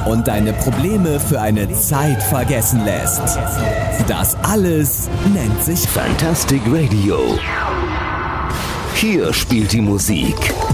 und deine Probleme für eine Zeit vergessen lässt. Das alles nennt sich Fantastic Radio. Hier spielt die Musik